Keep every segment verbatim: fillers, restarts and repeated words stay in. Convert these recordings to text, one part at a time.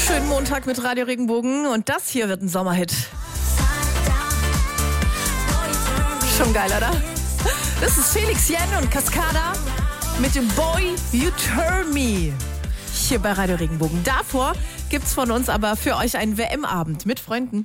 Schönen Montag mit Radio Regenbogen und das hier wird ein Sommerhit. Schon geil, oder? Das ist Felix Jen und Cascada mit dem Boy You Turn Me. Hier bei Radio Regenbogen. Davor gibt's von uns aber für euch einen W M-Abend mit Freunden.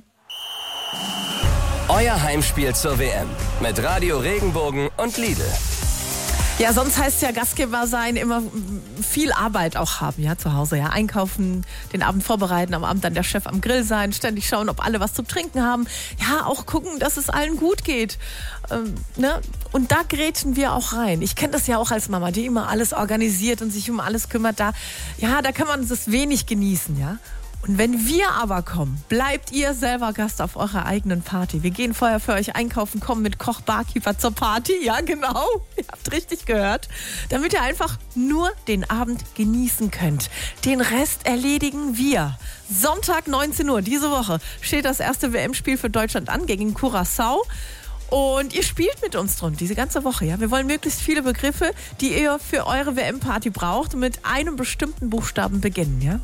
Euer Heimspiel zur W M mit Radio Regenbogen und Lidl. Ja, sonst heißt ja Gastgeber sein immer viel Arbeit auch haben, ja, zu Hause. Ja, einkaufen, den Abend vorbereiten, am Abend dann der Chef am Grill sein, ständig schauen, ob alle was zu trinken haben. Ja, auch gucken, dass es allen gut geht. Ähm, ne? Und da grätschen wir auch rein. Ich kenne das ja auch als Mama, die immer alles organisiert und sich um alles kümmert. Da, ja, da kann man das wenig genießen, ja. Und wenn wir aber kommen, bleibt ihr selber Gast auf eurer eigenen Party. Wir gehen vorher für euch einkaufen, kommen mit Koch, Barkeeper zur Party. Ja, genau. Ihr habt richtig gehört. Damit ihr einfach nur den Abend genießen könnt. Den Rest erledigen wir. Sonntag neunzehn Uhr diese Woche steht das erste W M-Spiel für Deutschland an gegen Curaçao. Und ihr spielt mit uns drum, diese ganze Woche. Ja? Wir wollen möglichst viele Begriffe, die ihr für eure W M-Party braucht, mit einem bestimmten Buchstaben beginnen. Ja?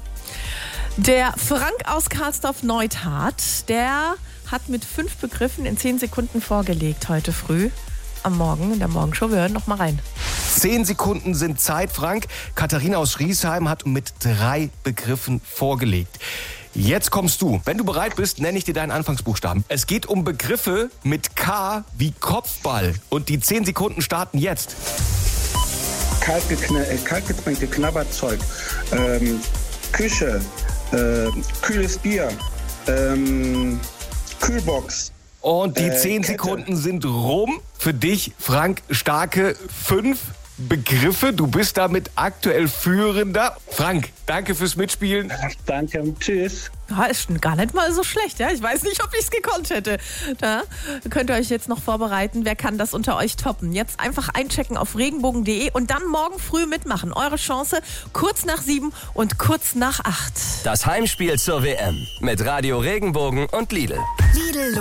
Der Frank aus Karlsdorf-Neuthardt, der hat mit fünf Begriffen in zehn Sekunden vorgelegt heute früh am Morgen in der Morgenshow. Wir hören noch mal rein. Zehn Sekunden sind Zeit, Frank. Katharina aus Schriesheim hat mit drei Begriffen vorgelegt. Jetzt kommst du. Wenn du bereit bist, nenne ich dir deinen Anfangsbuchstaben. Es geht um Begriffe mit K wie Kopfball. Und die zehn Sekunden starten jetzt. Kaltgekne- äh, Kaltgetränkte, Knabberzeug, ähm, Küche, äh, kühles Bier, ähm, Kühlbox. Und die äh, zehn Kette. Sekunden sind rum. Für dich, Frank, starke fünf Begriffe. Du bist damit aktuell Führender. Frank, danke fürs Mitspielen. Danke, tschüss. Ja, ist schon gar nicht mal so schlecht. Ja? Ich weiß nicht, ob ich es gekonnt hätte. Da könnt ihr euch jetzt noch vorbereiten. Wer kann das unter euch toppen? Jetzt einfach einchecken auf regenbogen punkt de und dann morgen früh mitmachen. Eure Chance kurz nach sieben und kurz nach acht. Das Heimspiel zur W M mit Radio Regenbogen und Lidl. Lidl